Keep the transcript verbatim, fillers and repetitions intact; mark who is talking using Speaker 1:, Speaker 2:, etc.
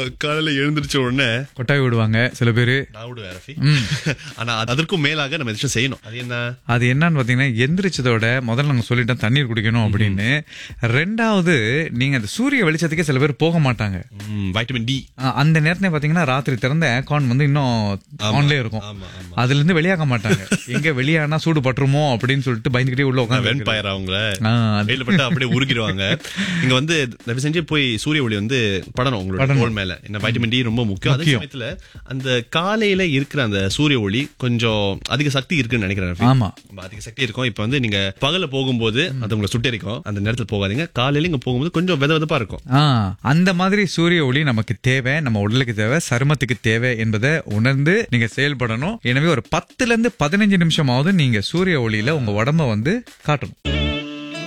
Speaker 1: காலையில எழுந்திருச்ச உடனே
Speaker 2: கொட்டாய் விடுவாங்க சில பேரு.
Speaker 1: நான் விடுவேன் ரஃபி. ஆனா அதற்கும் மேலாக நம்ம விஷயம் செய்யணும். அது என்ன
Speaker 2: அது என்னன்னு பாத்தீங்கன்னா, எந்திரிச்சதோட முதல்ல நாங்க சொல்லிட்டோம் தண்ணீர் குடிக்கணும் அப்படின்னு. ரெண்டாவது, நீங்க அந்த சூரிய வெளிச்சத்துக்கே சில பேர் போக மாட்டாங்க.
Speaker 1: வைட்டமின் டி
Speaker 2: அந்த நேரத்துல பாத்தீங்கன்னா ராத்திரி திறந்த ஏர்கான் வந்து இன்னும் ஆன்லயே இருக்கும். அதுல இருந்து வெளியாக மாட்டாங்க. எங்க வெளியானா சூடு பட்டுருமோ அப்படின்னு சொல்லிட்டு பயந்துகிட்டே உள்ள உட்காந்து
Speaker 1: வெண்பாயர் அவங்கள வெயில பட்டு அப்படியே உருகிடுவாங்க. இங்க வந்து தயவு செஞ்சு போய் சூரிய ஒளி வந்து படணும் உங்களோட தோல் மேல. என்ன வைட்டமின் டி ரொம்ப முக்கியம். அதே சமயத்துல அந்த காலையில இருக்கிற அந்த சூரிய ஒளி கொஞ்சம் அதிக சக்தி இருக்குன்னு நினைக்கிறேன்.
Speaker 2: ஆமா,
Speaker 1: அதிக சக்தி இருக்கும். இப்ப வந்து நீங்க பகல போகும்போது அது உங்களை சுட்டரிக்கும். அந்த நேரத்துல போகாதீங்க. காலையில இங்க போகும்போது கொஞ்சம் வெத வெதப்பா இருக்கும்.
Speaker 2: அந்த மாதிரி சூரிய ஒளி நமக்கு தேவை, நம்ம உடலுக்கு தேவை, சருமத்துக்கு தேவை என்பதை உணர்ந்து நீங்க செயல்படணும். எனவே ஒரு பத்துல இருந்து பதினஞ்சு நிமிஷமாவது நீங்க சூரிய ஒளியில உங்க உடம்ப வந்து காட்டணும்.